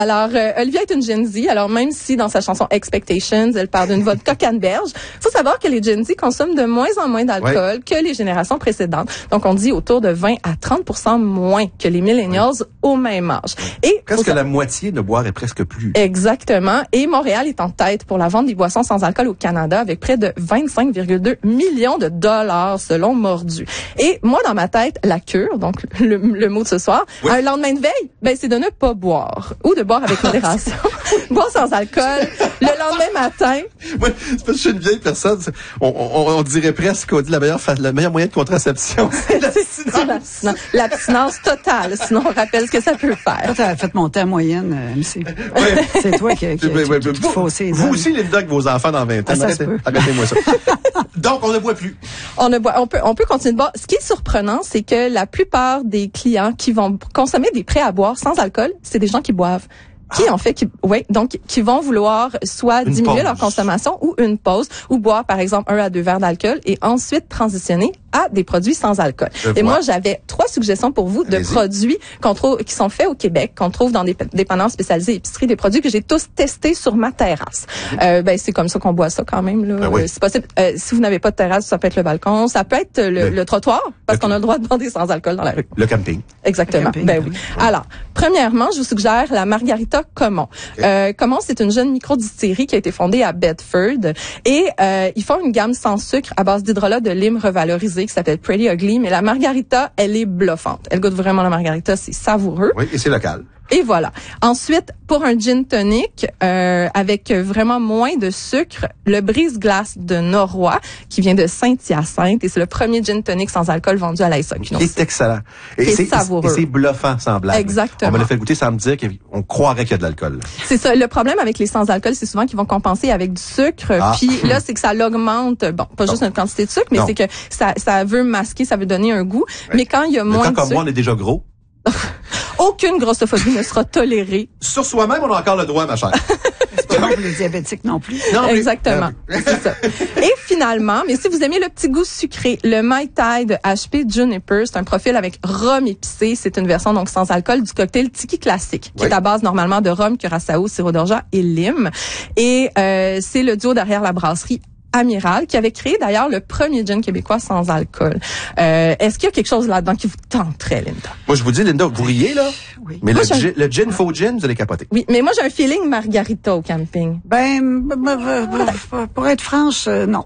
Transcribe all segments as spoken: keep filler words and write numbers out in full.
Alors, euh, Olivia est une Gen Z. Alors, même si dans sa chanson Expectations, elle parle d'une vodka canneberge, faut savoir que les Gen Z consomment de moins en moins d'alcool ouais. que les générations précédentes. Donc, on dit autour de vingt à trente pour cent moins que les millennials ouais. au même âge. Et presque la moitié de boire et presque plus. Exactement. Et Montréal est en tête pour la vente des boissons sans alcool au Canada avec près de vingt-cinq virgule deux millions de dollars selon Mordu. Et moi, dans ma tête, la cure, donc le, le mot de ce soir, oui. un lendemain de veille, ben c'est de ne pas boire ou de boire avec modération. Boire sans alcool le lendemain matin. Oui, c'est parce que je suis une vieille personne. On, on, on dirait presque qu'on dit la meilleure, la meilleure moyen de contraception, c'est l'abstinence. L'abstinence totale. Sinon, on rappelle ce que ça peut faire. Toi, t'as fait monter en moyenne, euh, M C. Oui. C'est toi qui, qui, oui, qui, oui, qui, qui vous, faussez. Vous aussi, Linda, avec vos enfants dans vingt ans. Ah, Arrêtez, arrêtez-moi ça. Donc, on ne boit plus. On ne boit, on peut, on peut continuer de boire. Ce qui est surprenant, c'est que la plupart des clients qui vont consommer des prêts à boire sans alcool, c'est des gens qui boivent. Qui en fait, qui, ouais, donc qui vont vouloir soit une diminuer pause. leur consommation ou une pause, ou boire par exemple un à deux verres d'alcool et ensuite transitionner à des produits sans alcool. Je et vois. moi, j'avais trois suggestions pour vous de Allez-y. produits qu'on trouve, qui sont faits au Québec, qu'on trouve dans des dépendances spécialisées épiceries, des produits que j'ai tous testés sur ma terrasse. Mmh. Euh, ben c'est comme ça qu'on boit ça quand même là. Ben oui. euh, c'est possible. Euh, si vous n'avez pas de terrasse, ça peut être le balcon, ça peut être le, le, le trottoir, parce le qu'on a le droit de boire des sans alcool dans la rue. Le camping. Exactement. Le camping, ben oui. oui. Alors, premièrement, je vous suggère la Margarita Common. Okay. Euh, Common, c'est une jeune micro-distillerie qui a été fondée à Bedford et euh, ils font une gamme sans sucre à base d'hydrolat de lime revalorisé qui s'appelle Pretty Ugly, mais la Margarita, elle est bluffante. Elle goûte vraiment la Margarita, c'est savoureux. Oui, et c'est local. Et voilà. Ensuite, pour un gin tonic euh, avec vraiment moins de sucre, le brise-glace de Norrois qui vient de Saint-Hyacinthe et c'est le premier gin tonic sans alcool vendu à la S A Q. C'est excellent. Et c'est savoureux. Et c'est bluffant sans blague. Exactement. On me l'a fait goûter sans me dire qu'on croirait qu'il y a de l'alcool. C'est ça. Le problème avec les sans alcool, c'est souvent qu'ils vont compenser avec du sucre. Ah. Puis là, c'est que ça l'augmente. Bon, pas non. juste notre quantité de sucre, mais non. c'est que ça, ça veut masquer, ça veut donner un goût. Ouais. Mais quand il y a mais moins quand de comme sucre, moi, on est déjà gros. Aucune grossophobie ne sera tolérée. Sur soi-même, on a encore le droit, ma chère. C'est pas bon pour les diabétiques non plus. Non, exactement. Mais... c'est ça. Et finalement, mais si vous aimez le petit goût sucré, le Mai Tai de H P Juniper, c'est un profil avec rhum épicé. C'est une version donc sans alcool du cocktail Tiki classique, qui oui. est à base normalement de rhum, curaçao, sirop d'orgeat et lime. Et euh, c'est le duo derrière la brasserie Amiral, qui avait créé d'ailleurs le premier gin québécois sans alcool. Euh, est-ce qu'il y a quelque chose là-dedans qui vous tenterait, Linda? Moi, je vous dis, Linda, vous riez, là? Oui. Mais moi, le, gin, le gin, faux gin, vous allez capoter. Oui, mais moi, j'ai un feeling Margarita au camping. Ben, pour être franche, euh, non.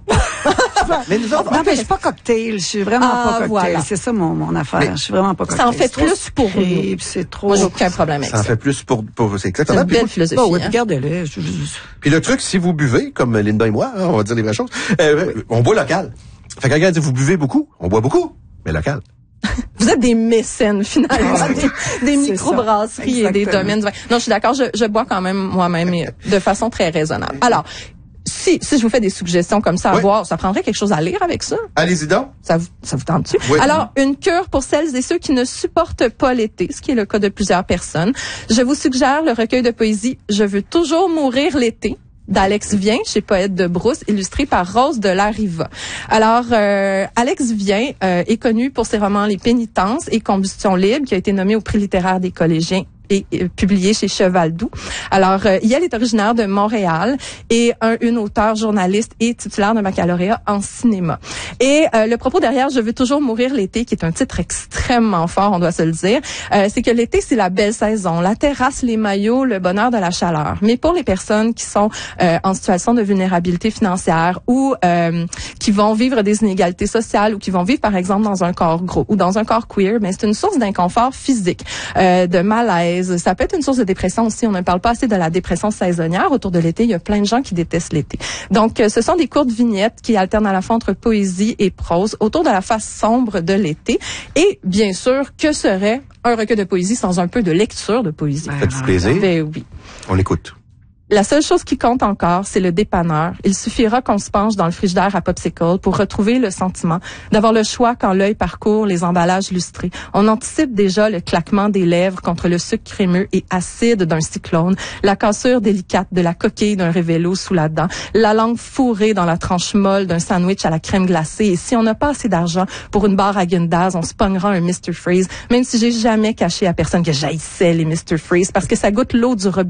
mais nous autres, non, mais je suis pas cocktail. Je suis vraiment ah, pas cocktail. Voilà. C'est ça mon, mon affaire. Mais je suis vraiment pas cocktail. Ça en fait plus pour nous. C'est trop. Moi, j'ai aucun problème avec ça. Ça en fait plus pour, pour, c'est exactement. C'est une belle philosophie. Bon, oui, hein? regardez-le. Puis le truc, si vous buvez, comme Linda et moi, hein, on va dire les vraies choses, euh, oui. on boit local. Fait que quand dit vous buvez beaucoup, on boit beaucoup, mais local. Vous êtes des mécènes, finalement, des, des micro-brasseries et des domaines du vin. Non, je suis d'accord, je, je bois quand même moi-même de façon très raisonnable. Alors, si, si je vous fais des suggestions comme ça à oui. boire, ça prendrait quelque chose à lire avec ça? Allez-y donc. Ça vous, ça vous tente-tu? Oui. Alors, une cure pour celles et ceux qui ne supportent pas l'été, ce qui est le cas de plusieurs personnes. Je vous suggère le recueil de poésie « Je veux toujours mourir l'été » d'Alex Vien, chez Poète de Brousse, illustré par Rose de la Riva. Alors, euh, Alex Vien euh, est connu pour ses romans Les Pénitences et Combustion libre, qui a été nommé au prix littéraire des collégiens et euh, publié chez Cheval Doux. Alors, euh, Yael est originaire de Montréal et un, une auteure, journaliste et titulaire d'un baccalauréat en cinéma. Et euh, le propos derrière « Je veux toujours mourir l'été », qui est un titre extrêmement fort, on doit se le dire, euh, c'est que l'été, c'est la belle saison, la terrasse, les maillots, le bonheur de la chaleur. Mais pour les personnes qui sont euh, en situation de vulnérabilité financière ou euh, qui vont vivre des inégalités sociales ou qui vont vivre, par exemple, dans un corps gros ou dans un corps queer, ben, c'est une source d'inconfort physique, euh, de malaise. Ça peut être une source de dépression aussi. On ne parle pas assez de la dépression saisonnière. Autour de l'été, il y a plein de gens qui détestent l'été. Donc, ce sont des courtes vignettes qui alternent à la fois entre poésie et prose autour de la face sombre de l'été. Et bien sûr, que serait un recueil de poésie sans un peu de lecture de poésie? Faites-vous plaisir? Ben oui. On l'écoute. La seule chose qui compte encore, c'est le dépanneur. Il suffira qu'on se penche dans le frigidaire à Popsicle pour retrouver le sentiment d'avoir le choix quand l'œil parcourt les emballages lustrés. On anticipe déjà le claquement des lèvres contre le sucre crémeux et acide d'un cyclone, la cassure délicate de la coquille d'un révélo sous la dent, la langue fourrée dans la tranche molle d'un sandwich à la crème glacée. Et si on n'a pas assez d'argent pour une barre à Häagen-Dazs, on se pognera un mister Freeze, même si j'ai jamais caché à personne que j'haïssais les mister Freeze parce que ça goûte l'eau du robinet.